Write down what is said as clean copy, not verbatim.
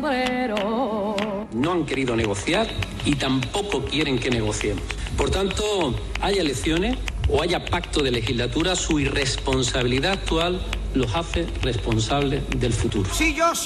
sombrero. No han querido negociar y tampoco quieren que negociemos. Por tanto, haya elecciones o haya pacto de legislatura, su irresponsabilidad actual los hace responsables del futuro. Si yo